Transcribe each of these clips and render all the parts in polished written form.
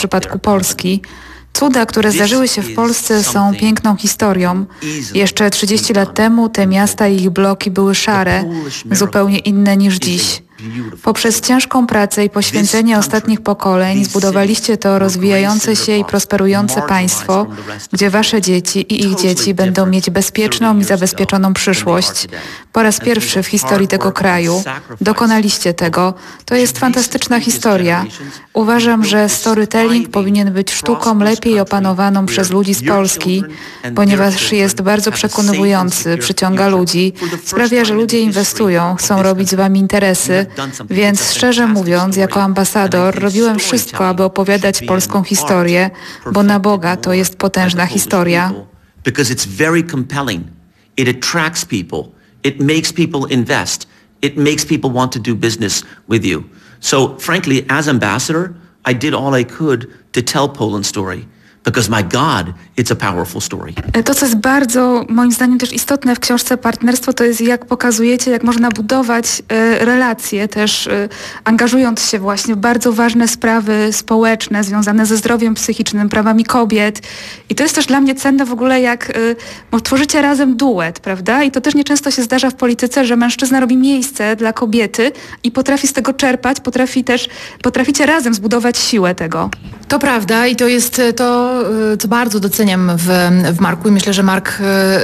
przypadku Polski. Cuda, które zdarzyły się w Polsce, są piękną historią. Jeszcze 30 lat temu te miasta i ich bloki były szare, zupełnie inne niż dziś. Poprzez ciężką pracę i poświęcenie ostatnich pokoleń zbudowaliście to rozwijające się i prosperujące państwo, gdzie wasze dzieci i ich dzieci będą mieć bezpieczną i zabezpieczoną przyszłość. Po raz pierwszy w historii tego kraju dokonaliście tego. To jest fantastyczna historia. Uważam, że storytelling powinien być sztuką lepiej opanowaną przez ludzi z Polski, ponieważ jest bardzo przekonywujący, przyciąga ludzi, sprawia, że ludzie inwestują, chcą robić z wami interesy. Więc szczerze mówiąc, jako ambasador robiłem wszystko, aby opowiadać polską historię, bo na Boga to jest potężna historia. Because it's very compelling. It attracts people. It makes people invest. It makes people want to do business with you. So frankly, as ambassador, I did all I could to tell Poland's story. Because my God, it's a powerful story. To, co jest bardzo, moim zdaniem, też istotne w książce Partnerstwo, to jest jak pokazujecie, jak można budować relacje, też angażując się właśnie w bardzo ważne sprawy społeczne, związane ze zdrowiem psychicznym, prawami kobiet. I to jest też dla mnie cenne w ogóle, jak tworzycie razem duet, prawda? I to też nieczęsto się zdarza w polityce, że mężczyzna robi miejsce dla kobiety i potrafi z tego czerpać, potraficie razem zbudować siłę tego. To prawda i to jest to, co bardzo doceniam w Marku i myślę, że Mark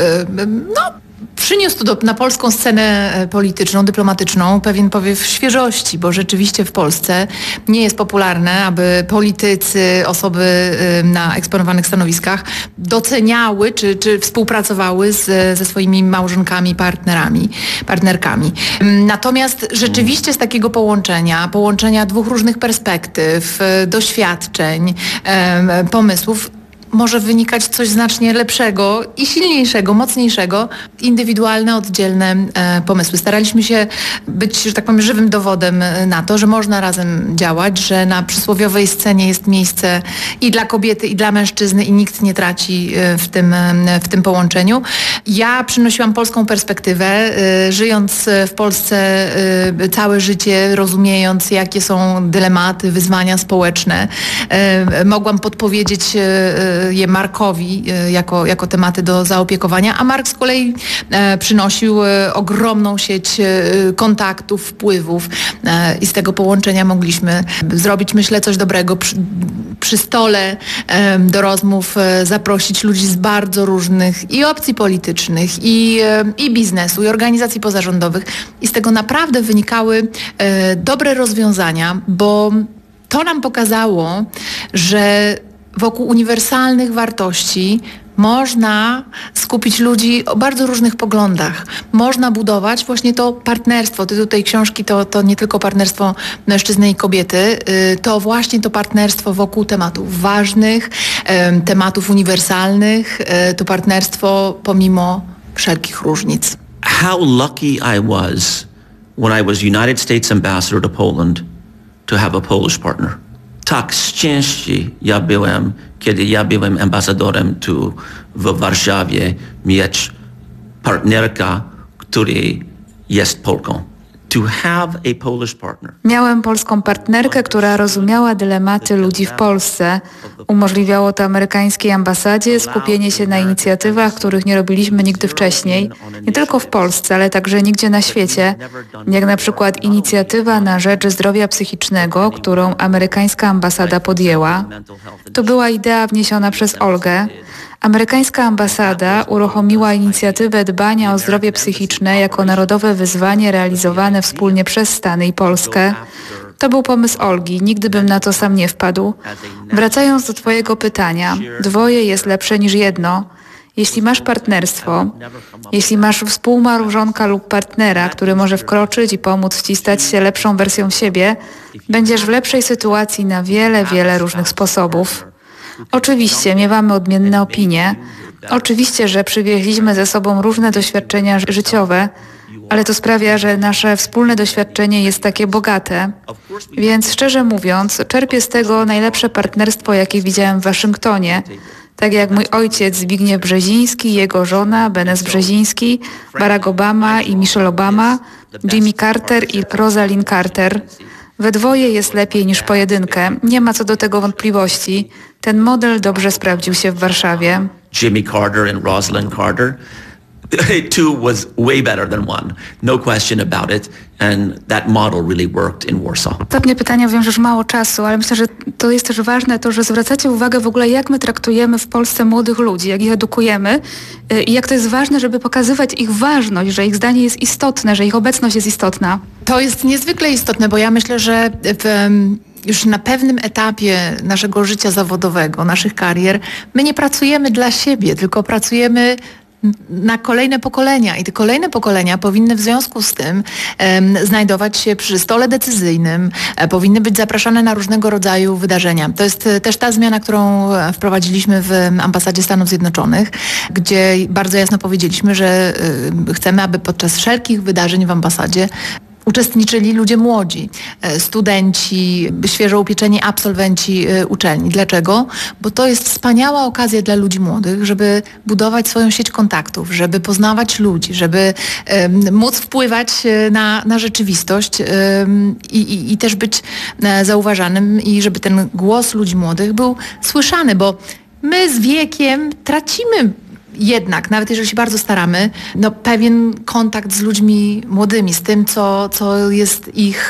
przyniósł tu na polską scenę polityczną, dyplomatyczną pewien powiew świeżości, bo rzeczywiście w Polsce nie jest popularne, aby politycy, osoby na eksponowanych stanowiskach doceniały czy współpracowały ze swoimi małżonkami, partnerkami. Natomiast rzeczywiście z takiego połączenia dwóch różnych perspektyw, doświadczeń, pomysłów może wynikać coś znacznie lepszego i silniejszego, mocniejszego, indywidualne, oddzielne pomysły. Staraliśmy się być, że tak powiem, żywym dowodem na to, że można razem działać, że na przysłowiowej scenie jest miejsce i dla kobiety, i dla mężczyzny i nikt nie traci w tym połączeniu. Ja przynosiłam polską perspektywę, żyjąc w Polsce całe życie, rozumiejąc, jakie są dylematy, wyzwania społeczne. Mogłam podpowiedzieć je Markowi jako tematy do zaopiekowania, a Mark z kolei przynosił ogromną sieć kontaktów, wpływów i z tego połączenia mogliśmy zrobić, myślę, coś dobrego. Przy stole do rozmów zaprosić ludzi z bardzo różnych i opcji politycznych, i biznesu, i organizacji pozarządowych. I z tego naprawdę wynikały dobre rozwiązania, bo to nam pokazało, że wokół uniwersalnych wartości można skupić ludzi o bardzo różnych poglądach. Można budować właśnie to partnerstwo. Tytuł tej książki to nie tylko partnerstwo mężczyzny i kobiety, to właśnie to partnerstwo wokół tematów ważnych, tematów uniwersalnych, to partnerstwo pomimo wszelkich różnic. How lucky I was when I was United States Ambassador to Poland to have a Polish partner. Tak szczęśliwy ja byłem, kiedy ja byłem ambasadorem tu w Warszawie, mieć partnerka, który jest Polką. To have a Polish partner. Miałem polską partnerkę, która rozumiała dylematy ludzi w Polsce. Umożliwiało to amerykańskiej ambasadzie skupienie się na inicjatywach, których nie robiliśmy nigdy wcześniej. Nie tylko w Polsce, ale także nigdzie na świecie. Jak na przykład inicjatywa na rzecz zdrowia psychicznego, którą amerykańska ambasada podjęła. To była idea wniesiona przez Olgę. Amerykańska ambasada uruchomiła inicjatywę dbania o zdrowie psychiczne jako narodowe wyzwanie realizowane wspólnie przez Stany i Polskę. To był pomysł Olgi, nigdy bym na to sam nie wpadł. Wracając do twojego pytania, dwoje jest lepsze niż jedno. Jeśli masz partnerstwo, jeśli masz współmałżonka lub partnera, który może wkroczyć i pomóc ci stać się lepszą wersją siebie, będziesz w lepszej sytuacji na wiele różnych sposobów. Oczywiście miewamy odmienne opinie. Oczywiście, że przywieźliśmy ze sobą różne doświadczenia życiowe, ale to sprawia, że nasze wspólne doświadczenie jest takie bogate. Więc szczerze mówiąc, czerpię z tego najlepsze partnerstwo, jakie widziałem w Waszyngtonie. Tak jak mój ojciec Zbigniew Brzeziński, jego żona Benes Brzeziński, Barack Obama i Michelle Obama, Jimmy Carter i Rosalind Carter. We dwoje jest lepiej niż pojedynkę. Nie ma co do tego wątpliwości. Ten model dobrze sprawdził się w Warszawie. Jimmy Carter and Rosalind Carter. Two was way better than one. No question about it. And that model really worked in Warsaw. Ostatnie pytania, wiem, że już mało czasu, ale myślę, że to jest też ważne, to, że zwracacie uwagę w ogóle, jak my traktujemy w Polsce młodych ludzi, jak ich edukujemy i jak to jest ważne, żeby pokazywać ich ważność, że ich zdanie jest istotne, że ich obecność jest istotna. To jest niezwykle istotne, bo ja myślę, że już na pewnym etapie naszego życia zawodowego, naszych karier, my nie pracujemy dla siebie, tylko pracujemy na kolejne pokolenia i te kolejne pokolenia powinny w związku z tym znajdować się przy stole decyzyjnym, powinny być zapraszane na różnego rodzaju wydarzenia. To jest też ta zmiana, którą wprowadziliśmy w Ambasadzie Stanów Zjednoczonych, gdzie bardzo jasno powiedzieliśmy, że chcemy, aby podczas wszelkich wydarzeń w ambasadzie uczestniczyli ludzie młodzi, studenci, świeżo upieczeni absolwenci uczelni. Dlaczego? Bo to jest wspaniała okazja dla ludzi młodych, żeby budować swoją sieć kontaktów, żeby poznawać ludzi, żeby móc wpływać na rzeczywistość i też być zauważanym i żeby ten głos ludzi młodych był słyszany, bo my z wiekiem tracimy jednak, nawet jeżeli się bardzo staramy, pewien kontakt z ludźmi młodymi, z tym, co jest ich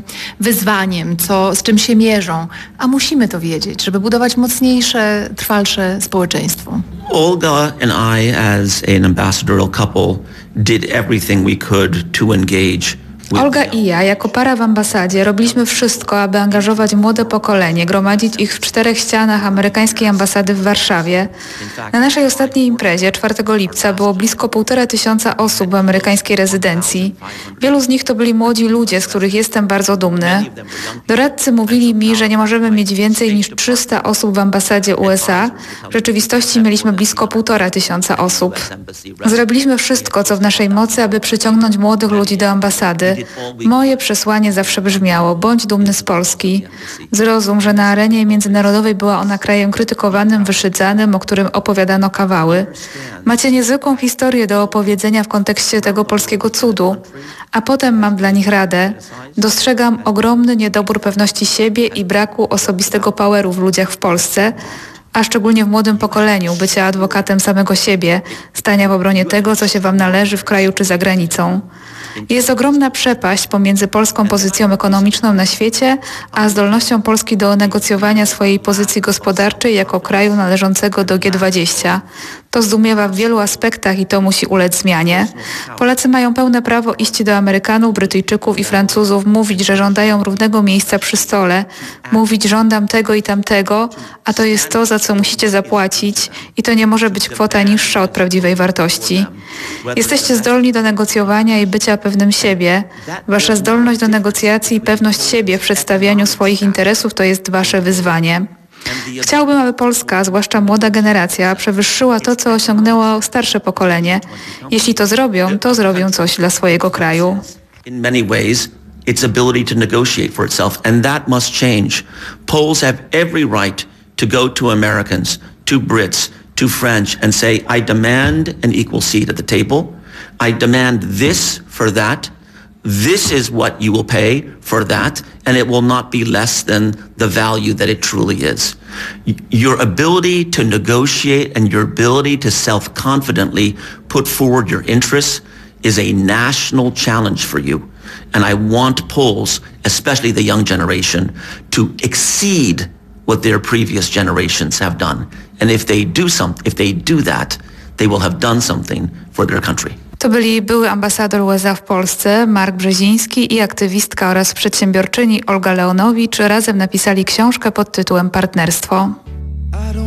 wyzwaniem, z czym się mierzą. A musimy to wiedzieć, żeby budować mocniejsze, trwalsze społeczeństwo. Olga and I, as an ambassadorial couple, did everything we could to engage. Olga i ja, jako para w ambasadzie, robiliśmy wszystko, aby angażować młode pokolenie, gromadzić ich w 4 ścianach amerykańskiej ambasady w Warszawie. Na naszej ostatniej imprezie 4 lipca było blisko 1500 osób w amerykańskiej rezydencji. Wielu z nich to byli młodzi ludzie, z których jestem bardzo dumny. Doradcy mówili mi, że nie możemy mieć więcej niż 300 osób w ambasadzie USA. W rzeczywistości mieliśmy blisko 1500 osób. Zrobiliśmy wszystko, co w naszej mocy, aby przyciągnąć młodych ludzi do ambasady. Moje przesłanie zawsze brzmiało: bądź dumny z Polski. Zrozum, że na arenie międzynarodowej była ona krajem krytykowanym, wyszydzanym, o którym opowiadano kawały. Macie niezwykłą historię do opowiedzenia w kontekście tego polskiego cudu. A potem mam dla nich radę. Dostrzegam ogromny niedobór pewności siebie i braku osobistego poweru w ludziach w Polsce, a szczególnie w młodym pokoleniu, bycia adwokatem samego siebie, stania w obronie tego, co się wam należy w kraju czy za granicą. Jest ogromna przepaść pomiędzy polską pozycją ekonomiczną na świecie, a zdolnością Polski do negocjowania swojej pozycji gospodarczej jako kraju należącego do G20. To zdumiewa w wielu aspektach i to musi ulec zmianie. Polacy mają pełne prawo iść do Amerykanów, Brytyjczyków i Francuzów, mówić, że żądają równego miejsca przy stole, mówić: żądam tego i tamtego, a to jest to, za co musicie zapłacić i to nie może być kwota niższa od prawdziwej wartości. Jesteście zdolni do negocjowania i bycia pewnym siebie. Wasza zdolność do negocjacji i pewność siebie w przedstawianiu swoich interesów to jest wasze wyzwanie. Chciałbym, aby Polska, zwłaszcza młoda generacja, przewyższyła to, co osiągnęło starsze pokolenie. Jeśli to zrobią coś dla swojego kraju. In many ways, its ability to negotiate for itself, and that must change. Poles have every right to go to Americans, to Brits, to French and say, I demand an equal seat at the table. I demand this for that. This is what you will pay for that, and it will not be less than the value that it truly is. Your ability to negotiate and your ability to self-confidently put forward your interests is a national challenge for you. And I want Poles, especially the young generation, to exceed what their previous generations have done. And if they do that, they will have done something for their country. To byli były ambasador USA w Polsce Mark Brzeziński i aktywistka oraz przedsiębiorczyni Olga Leonowicz. Razem napisali książkę pod tytułem Partnerstwo.